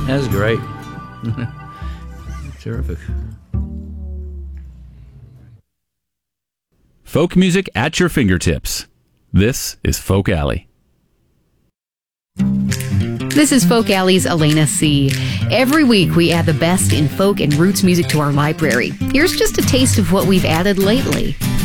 That's great. Terrific. Folk music at your fingertips. This is Folk Alley. This is Folk Alley's Elena C. Every week we add the best in folk and roots music to our library. Here's just a taste of what we've added lately.